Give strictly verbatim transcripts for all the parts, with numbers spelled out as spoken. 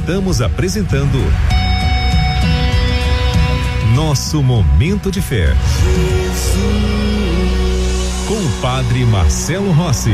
Estamos apresentando Nosso Momento de Fé. Com o Padre Marcelo Rossi.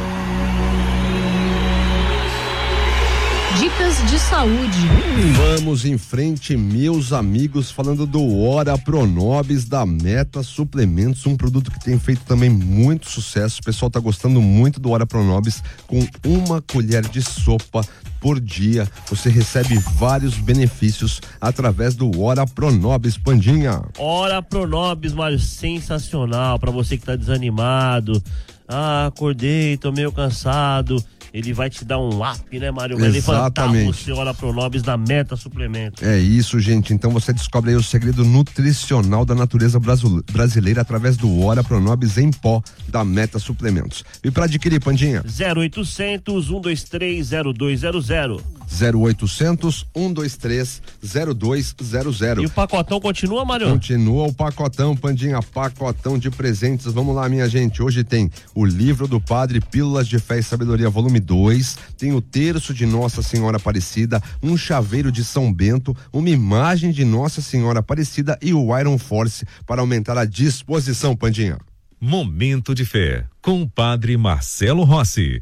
Dicas de saúde. Vamos em frente, meus amigos, falando do Ora Pronobis da Meta Suplementos, um produto que tem feito também muito sucesso. O pessoal tá gostando muito do Ora Pronobis. Com uma colher de sopa por dia, você recebe vários benefícios através do Ora Pronobis, Pandinha. Ora Pronobis, Mário, sensacional para você que tá desanimado. Ah, acordei, tô meio cansado. Ele vai te dar um up, né, Mário? Vai levantar você, Ora Pronobis da Meta Suplementos. É isso, gente. Então você descobre aí o segredo nutricional da natureza brasileira através do Ora Pronobis em pó da Meta Suplementos. E para adquirir, Pandinha? zero oitocentos, um dois três, zero dois zero zero. zero oitocentos, um dois três, zero dois zero zero. E o pacotão continua, Mário? Continua o pacotão, Pandinha, pacotão de presentes. Vamos lá, minha gente. Hoje tem o livro do Padre, Pílulas de Fé e Sabedoria, volume dois. Tem o terço de Nossa Senhora Aparecida, um chaveiro de São Bento, uma imagem de Nossa Senhora Aparecida e o Iron Force para aumentar a disposição, Pandinha. Momento de Fé, com o Padre Marcelo Rossi.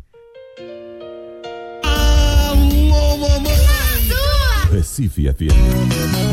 Recife F M